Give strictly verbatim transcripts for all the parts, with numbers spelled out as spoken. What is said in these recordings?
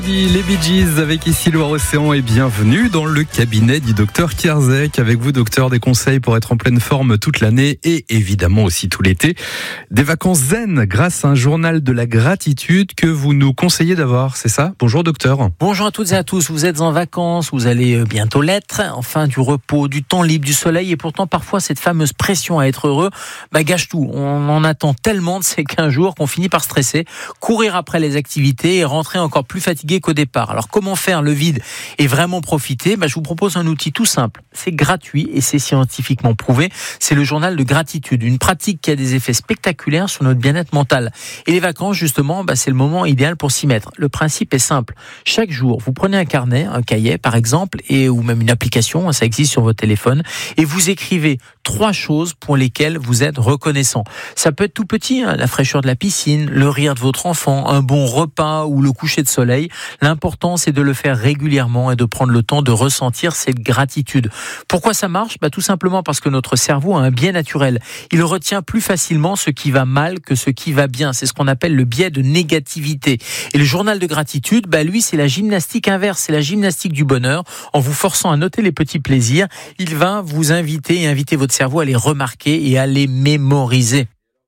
Les Bee Gees avec ici Loire-Océan et bienvenue dans le cabinet du docteur Kierzek. Avec vous, docteur, des conseils pour être en pleine forme toute l'année et évidemment aussi tout l'été. Des vacances zen grâce à un journal de la gratitude que vous nous conseillez d'avoir, c'est ça? Bonjour docteur. Bonjour à toutes et à tous, vous êtes en vacances, vous allez bientôt l'être, enfin du repos, du temps libre, du soleil et pourtant parfois cette fameuse pression à être heureux bah, gâche tout. On en attend tellement de ces quinze jours qu'on finit par stresser, courir après les activités et rentrer encore plus fatigué qu'au départ. Alors comment faire le vide et vraiment profiter? Bah, je vous propose un outil tout simple, c'est gratuit et c'est scientifiquement prouvé, c'est le journal de gratitude, une pratique qui a des effets spectaculaires sur notre bien-être mental. Et les vacances justement, bah, c'est le moment idéal pour s'y mettre. Le principe est simple, chaque jour vous prenez un carnet, un cahier par exemple, et ou même une application, ça existe sur votre téléphone, et vous écrivez trois choses pour lesquelles vous êtes reconnaissant. Ça peut être tout petit, hein, la fraîcheur de la piscine, le rire de votre enfant, un bon repas ou le coucher de soleil. L'important, c'est de le faire régulièrement et de prendre le temps de ressentir cette gratitude. Pourquoi ça marche? Bah, tout simplement parce que notre cerveau a un biais naturel. Il retient plus facilement ce qui va mal que ce qui va bien. C'est ce qu'on appelle le biais de négativité. Et le journal de gratitude, bah, lui, c'est la gymnastique inverse. C'est la gymnastique du bonheur. En vous forçant à noter les petits plaisirs, il va vous inviter et inviter votre cerveau à les remarquer et à les mémoriser.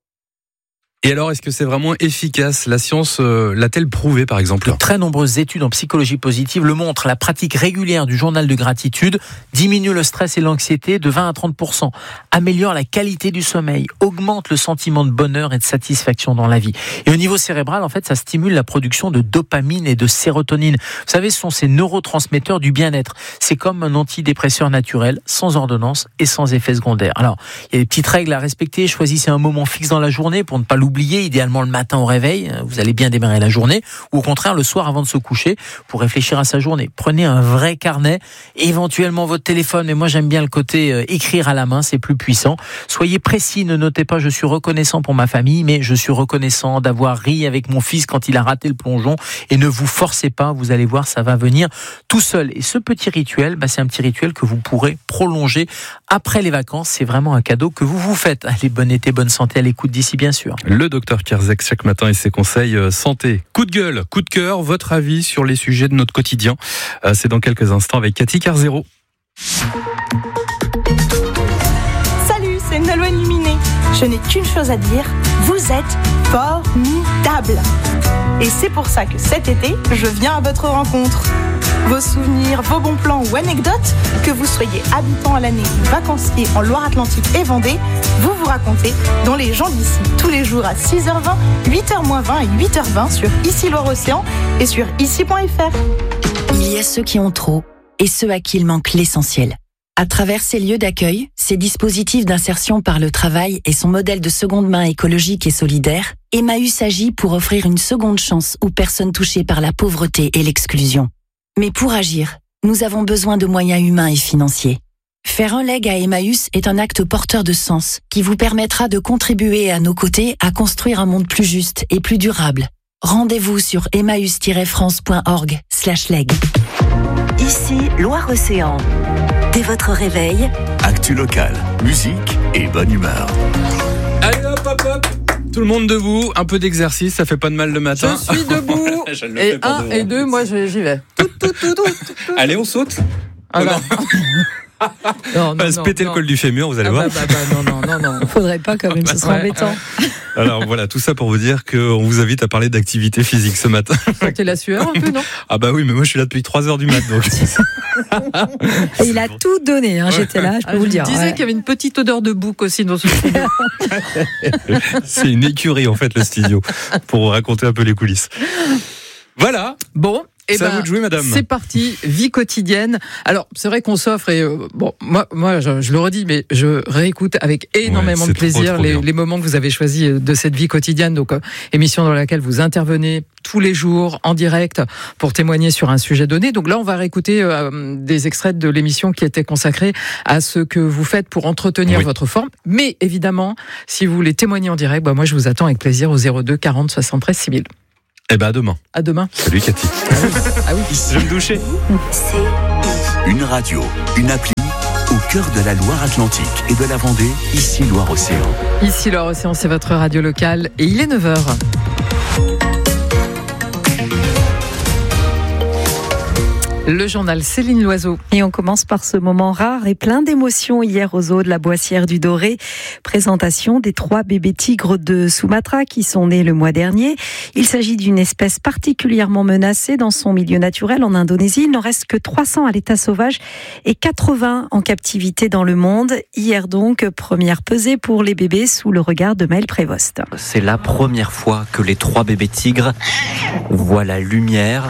Et alors, est-ce que c'est vraiment efficace? La science euh, l'a-t-elle prouvé, par exemple? De très nombreuses études en psychologie positive le montrent. La pratique régulière du journal de gratitude diminue le stress et l'anxiété de vingt à trente pour cent, améliore la qualité du sommeil, augmente le sentiment de bonheur et de satisfaction dans la vie. Et au niveau cérébral, en fait, ça stimule la production de dopamine et de sérotonine. Vous savez, ce sont ces neurotransmetteurs du bien-être. C'est comme un antidépresseur naturel, sans ordonnance et sans effet secondaire. Alors, il y a des petites règles à respecter. Choisissez un moment fixe dans la journée pour ne pas l'oublier. Oubliez, idéalement le matin au réveil, vous allez bien démarrer la journée, ou au contraire le soir avant de se coucher pour réfléchir à sa journée. Prenez un vrai carnet, éventuellement votre téléphone, mais moi j'aime bien le côté euh, écrire à la main, c'est plus puissant. Soyez précis, ne notez pas je suis reconnaissant pour ma famille, mais je suis reconnaissant d'avoir ri avec mon fils quand il a raté le plongeon, et ne vous forcez pas, vous allez voir, ça va venir tout seul. Et ce petit rituel, bah, c'est un petit rituel que vous pourrez prolonger après les vacances, c'est vraiment un cadeau que vous vous faites. Allez, bon été, bonne santé à l'écoute d'ici bien sûr. Le docteur Kierzek chaque matin et ses conseils santé. Coup de gueule, coup de cœur, votre avis sur les sujets de notre quotidien. C'est dans quelques instants avec Cathy Carzero. Salut, c'est Nolwenn Luminé. Je n'ai qu'une chose à dire, vous êtes formidables. Et c'est pour ça que cet été, je viens à votre rencontre. Vos souvenirs, vos bons plans ou anecdotes, que vous soyez habitant à l'année ou vacancier en Loire-Atlantique et Vendée, vous vous racontez dans Les gens d'ici, tous les jours à six heures vingt, huit heures moins vingt et huit heures vingt sur Ici Loire-Océan et sur ici point f r. Il y a ceux qui ont trop et ceux à qui il manque l'essentiel. À travers ces lieux d'accueil, ces dispositifs d'insertion par le travail et son modèle de seconde main écologique et solidaire, Emmaüs agit pour offrir une seconde chance aux personnes touchées par la pauvreté et l'exclusion. Mais pour agir, nous avons besoin de moyens humains et financiers. Faire un leg à Emmaüs est un acte porteur de sens qui vous permettra de contribuer à nos côtés à construire un monde plus juste et plus durable. Rendez-vous sur emmaüs tiret france point org slash leg. Ici, Loire-Océan. Dès votre réveil, actu locale, musique et bonne humeur. Allez hop hop hop, tout le monde debout, un peu d'exercice, ça fait pas de mal le matin. Je suis debout. Je le et fais pas un devant. et deux, moi je- j'y vais. Tout, tout, tout, tout, tout, tout. Allez, on saute. Ah Oh, bah. Non, On va se péter le col du fémur, vous allez Ah voir. bah, bah, bah, non, non, non, non. Faudrait pas quand même, ce serait Ouais, embêtant. Alors voilà, tout ça pour vous dire qu'on vous invite à parler d'activité physique ce matin. Sentez la sueur un peu, non? Ah bah oui, mais moi je suis là depuis trois heures du mat, donc. Et il a tout donné, hein, j'étais là, je peux Ah, vous le je dire. disais ouais. qu'il y avait une petite odeur de bouc aussi dans ce studio. C'est une écurie en fait le studio, pour raconter un peu les coulisses. Voilà. Bon. Eh C'est à ben, vous de jouer, madame. C'est parti, vie quotidienne. Alors, c'est vrai qu'on s'offre et euh, bon, moi, moi, je, je le redis, mais je réécoute avec énormément Ouais, de c'est trop, plaisir trop les, bien. les moments que vous avez choisis de cette vie quotidienne. Donc, euh, émission dans laquelle vous intervenez tous les jours en direct pour témoigner sur un sujet donné. Donc là, on va réécouter euh, des extraits de l'émission qui était consacrée à ce que vous faites pour entretenir Oui. votre forme. Mais évidemment, si vous voulez témoigner en direct, bah, moi, je vous attends avec plaisir au zéro deux quarante soixante-treize six mille. Eh ben à demain. À demain. Salut Cathy. Ah oui. Je vais me doucher. c'est Une radio, une appli au cœur de la Loire-Atlantique et de la Vendée, ici Loire-Océan. Ici Loire-Océan, c'est votre radio locale et il est neuf heures. Le journal Céline Loiseau. Et on commence par ce moment rare et plein d'émotions hier au zoo de la Boissière du Doré. Présentation des trois bébés tigres de Sumatra qui sont nés le mois dernier. Il s'agit d'une espèce particulièrement menacée dans son milieu naturel en Indonésie. Il n'en reste que trois cents à l'état sauvage et quatre-vingts en captivité dans le monde. Hier donc, première pesée pour les bébés sous le regard de Maël Prévost. C'est la première fois que les trois bébés tigres voient la lumière.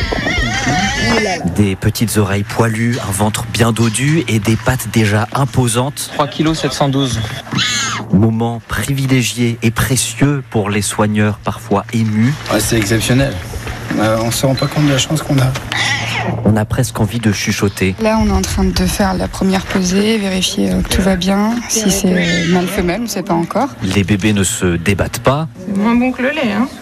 Des petites oreilles poilues, un ventre bien dodu et des pattes déjà imposantes. trois virgule sept cent douze kilos. Moment privilégié et précieux pour les soigneurs parfois émus. Ouais, c'est exceptionnel. Euh, on ne se rend pas compte de la chance qu'on a. On a presque envie de chuchoter. Là, on est en train de faire la première pesée, vérifier que tout va bien. Si c'est mâle femelle, on ne sait pas encore. Les bébés ne se débattent pas. C'est moins bon que le lait, hein.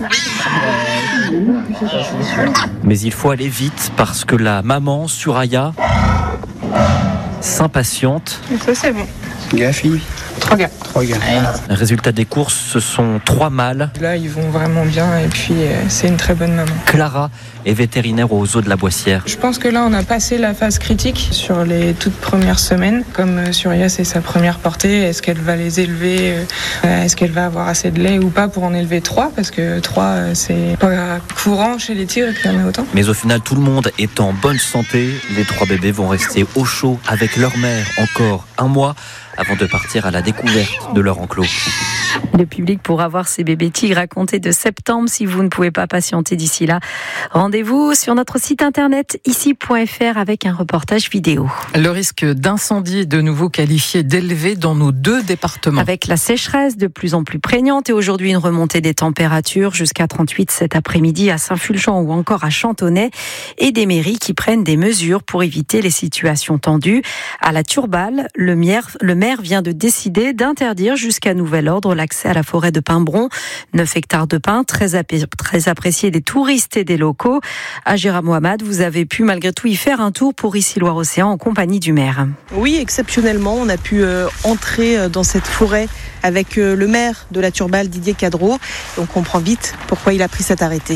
Mais il faut aller vite parce que la maman, Suraya, s'impatiente. Et ça, c'est bon. Gars, fille. Trois gars. Trois gars. Résultat des courses, ce sont trois mâles. Là, ils vont vraiment bien et puis euh, c'est une très bonne maman. Clara est vétérinaire au zoo de la Boissière. Je pense que là, on a passé la phase critique sur les toutes premières semaines. Comme euh, Surya, c'est sa première portée, est-ce qu'elle va les élever euh, Est-ce qu'elle va avoir assez de lait ou pas pour en élever trois? Parce que trois, euh, c'est pas courant chez les tigres qu'il y en a autant. Mais au final, tout le monde est en bonne santé. Les trois bébés vont rester au chaud avec leur mère encore un mois avant de partir à la découverte de leur enclos. Le public pourra voir ces bébés tigres à compter de septembre. Si vous ne pouvez pas patienter d'ici là, rendez-vous sur notre site internet ici point f r avec un reportage vidéo. Le risque d'incendie est de nouveau qualifié d'élevé dans nos deux départements. Avec la sécheresse de plus en plus prégnante et aujourd'hui une remontée des températures jusqu'à trente-huit cet après-midi à Saint-Fulgent ou encore à Chantonnay et des mairies qui prennent des mesures pour éviter les situations tendues. À la Turballe, le maire, le maire vient de décider d'interdire jusqu'à nouvel ordre l'accès à la forêt de Pin-Bron. neuf hectares de pins, très, appé- très appréciés des touristes et des locaux. Agera Mohamed, vous avez pu malgré tout y faire un tour pour Ici Loire-Océan en compagnie du maire. Oui, exceptionnellement, on a pu euh, entrer dans cette forêt avec euh, le maire de la Turballe, Didier Cadreau. On comprend vite pourquoi il a pris cet arrêté.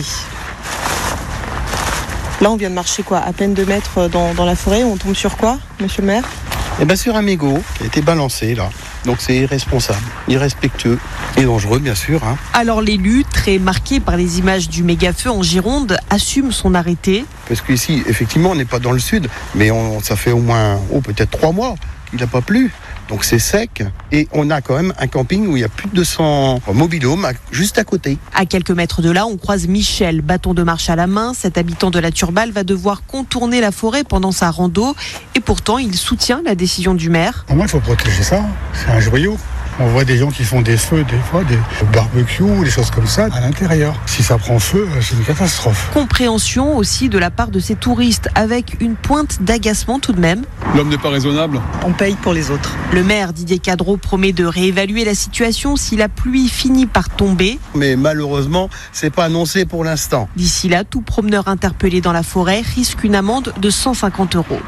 Là, on vient de marcher quoi, à peine deux mètres dans, dans la forêt. On tombe sur quoi, monsieur le maire ? Eh bien, sur un mégot qui a été balancé là. Donc c'est irresponsable, irrespectueux et dangereux bien sûr. Hein. Alors l'élu, très marqué par les images du méga-feu en Gironde, assume son arrêté. Parce qu'ici, effectivement, on n'est pas dans le sud, mais on, ça fait au moins, oh, peut-être trois mois qu'il n'a pas plu. Donc c'est sec et on a quand même un camping où il y a plus de deux cents mobil-homes juste à côté. À quelques mètres de là, on croise Michel, bâton de marche à la main. Cet habitant de la Turballe va devoir contourner la forêt pendant sa rando et pourtant il soutient la décision du maire. Pour moi, il faut protéger ça, c'est un joyau. On voit des gens qui font des feux, des fois, des barbecues, des choses comme ça, à l'intérieur. Si ça prend feu, c'est une catastrophe. Compréhension aussi de la part de ces touristes, avec une pointe d'agacement tout de même. L'homme n'est pas raisonnable. On paye pour les autres. Le maire Didier Cadreau promet de réévaluer la situation si la pluie finit par tomber. Mais malheureusement, c'est pas annoncé pour l'instant. D'ici là, tout promeneur interpellé dans la forêt risque une amende de cent cinquante euros.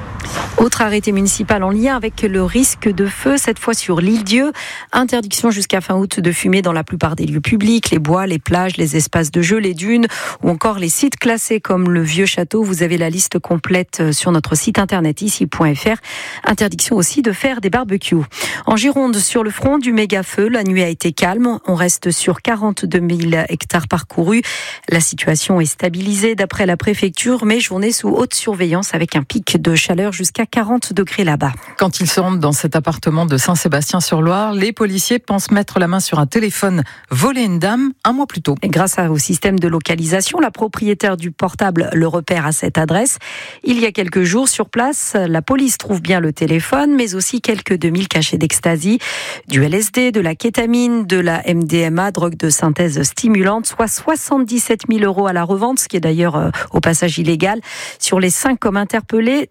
Autre arrêté municipal en lien avec le risque de feu, cette fois sur l'Île-Dieu. Interdiction jusqu'à fin août de fumer dans la plupart des lieux publics, les bois, les plages, les espaces de jeu, les dunes ou encore les sites classés comme le Vieux Château. Vous avez la liste complète sur notre site internet ici point f r. Interdiction aussi de faire des barbecues. En Gironde, sur le front du méga-feu, la nuit a été calme. On reste sur quarante-deux mille hectares parcourus. La situation est stabilisée d'après la préfecture, mais journée sous haute surveillance avec un pic de chaleur jusqu'à quarante degrés là-bas. Quand ils se rendent dans cet appartement de Saint-Sébastien-sur-Loire, les policiers pensent mettre la main sur un téléphone volé à une dame un mois plus tôt. Et grâce au système de localisation, la propriétaire du portable le repère à cette adresse. Il y a quelques jours, sur place, la police trouve bien le téléphone, mais aussi quelques deux mille cachets d'ecstasy, du L S D, de la kétamine, de la M D M A, drogue de synthèse stimulante, soit soixante-dix-sept mille euros à la revente, ce qui est d'ailleurs euh, au passage illégal. Sur les cinq hommes interpellés, trois sont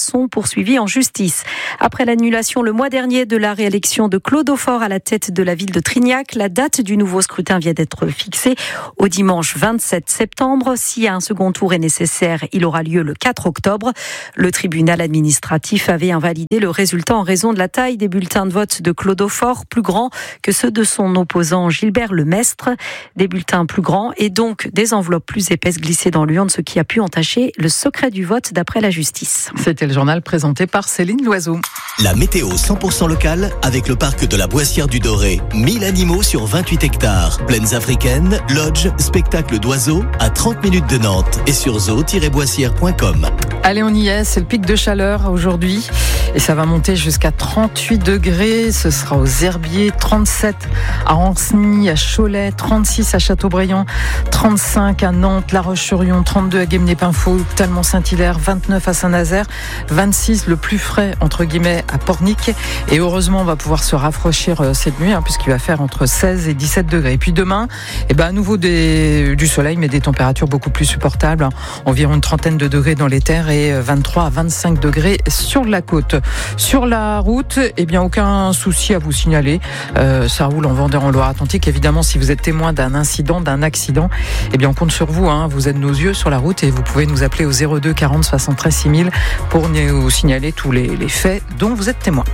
sont poursuivis en justice. Après l'annulation le mois dernier de la réélection de Claude Aufort à la tête de la ville de Trignac, la date du nouveau scrutin vient d'être fixée au dimanche vingt-sept septembre. Si un second tour est nécessaire, il aura lieu le quatre octobre. Le tribunal administratif avait invalidé le résultat en raison de la taille des bulletins de vote de Claude Aufort, plus grands que ceux de son opposant Gilbert Lemestre. Des bulletins plus grands et donc des enveloppes plus épaisses glissées dans l'urne, ce qui a pu entacher le secret du vote d'après la justice. C'était le journal présenté par Céline Loiseau. La météo cent pour cent locale avec le parc de la Boissière du Doré. mille animaux sur vingt-huit hectares. Plaines africaines, lodge, spectacle d'oiseaux à trente minutes de Nantes et sur zoo tiret boissière point com. Allez, on y est, c'est le pic de chaleur aujourd'hui et ça va monter jusqu'à trente-huit degrés. Ce sera aux Herbiers, trente-sept à Ancenis, à Cholet, trente-six à Châteaubriand, trente-cinq à Nantes, La Roche-sur-Yon, trente-deux à Guémené-Paimpfaux, Talmont-Saint-Hilaire, vingt-neuf à Saint-Nazaire, vingt-six le plus frais entre guillemets à Pornic. Et heureusement, on va pouvoir se rafraîchir cette nuit hein, puisqu'il va faire entre seize et dix-sept degrés. Et puis demain, eh ben, à nouveau des, du soleil mais des températures beaucoup plus supportables, hein, environ une trentaine de degrés dans les terres et vingt-trois à vingt-cinq degrés sur la côte. Sur la route, eh bien aucun souci à vous signaler. Euh, ça roule en Vendée, en Loire-Atlantique. Évidemment, si vous êtes témoin d'un incident, d'un accident, eh bien on compte sur vous. Hein. Vous êtes nos yeux sur la route et vous pouvez nous appeler au zéro deux quarante soixante-treize six mille pour nous signaler tous les, les faits dont vous êtes témoin.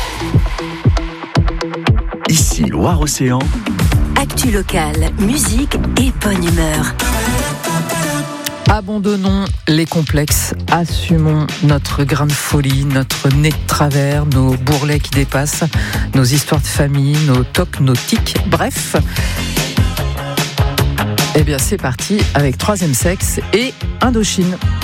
Ici Loire-Océan. Actu locale, musique et bonne humeur. Abandonnons les complexes, assumons notre grain de folie, notre nez de travers, nos bourrelets qui dépassent, nos histoires de famille, nos tocs, nos tics, bref. Eh bien c'est parti avec Troisième Sexe et Indochine.